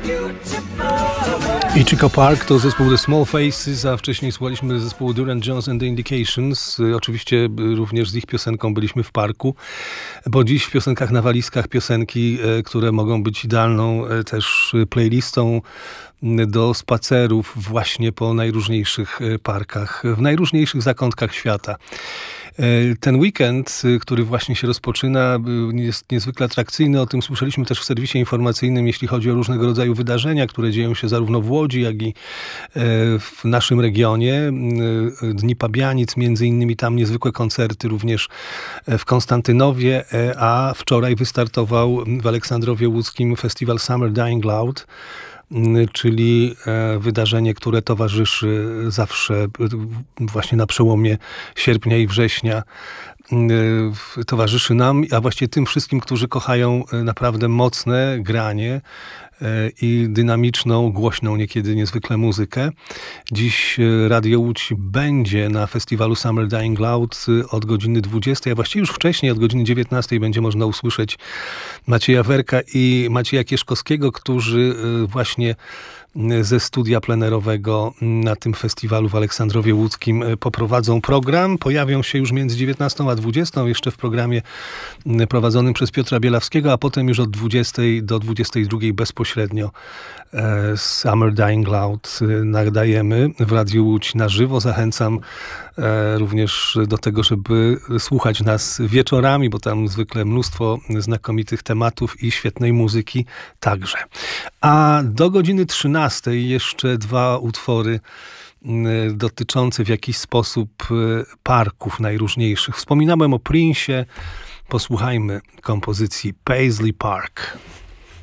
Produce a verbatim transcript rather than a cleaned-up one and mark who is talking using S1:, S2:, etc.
S1: I Chico Park to zespół The Small Faces, a wcześniej słuchaliśmy zespołu Duran Jones and the Indications. Oczywiście również z ich piosenką byliśmy w parku, bo dziś w piosenkach na walizkach piosenki, które mogą być idealną też playlistą do spacerów właśnie po najróżniejszych parkach, w najróżniejszych zakątkach świata. Ten weekend, który właśnie się rozpoczyna, jest niezwykle atrakcyjny. O tym słyszeliśmy też w serwisie informacyjnym, jeśli chodzi o różnego rodzaju wydarzenia, które dzieją się zarówno w Łodzi, jak i w naszym regionie. Dni Pabianic, między innymi tam niezwykłe koncerty również w Konstantynowie, a wczoraj wystartował w Aleksandrowie Łódzkim festiwal Summer Dying Loud, czyli wydarzenie, które towarzyszy zawsze właśnie na przełomie sierpnia i września. Towarzyszy nam, a właściwie tym wszystkim, którzy kochają naprawdę mocne granie i dynamiczną, głośną niekiedy niezwykle muzykę. Dziś Radio Łódź będzie na festiwalu Summer Dying Loud od godziny dwudziestej, a właściwie już wcześniej, od godziny dziewiętnastej będzie można usłyszeć Macieja Werka i Macieja Kieszkowskiego, którzy właśnie ze studia plenerowego na tym festiwalu w Aleksandrowie Łódzkim poprowadzą program. Pojawią się już między dziewiętnastą a dwudziestą, jeszcze w programie prowadzonym przez Piotra Bielawskiego, a potem już od dwudziestej do dwudziestej drugiej bezpośrednio Summer Dying Loud nadajemy w Radiu Łódź na żywo. Zachęcam również do tego, żeby słuchać nas wieczorami, bo tam zwykle mnóstwo znakomitych tematów i świetnej muzyki także. A do godziny trzynastej jeszcze dwa utwory dotyczące w jakiś sposób parków najróżniejszych. Wspominałem o Prince'ie. Posłuchajmy kompozycji Paisley Park.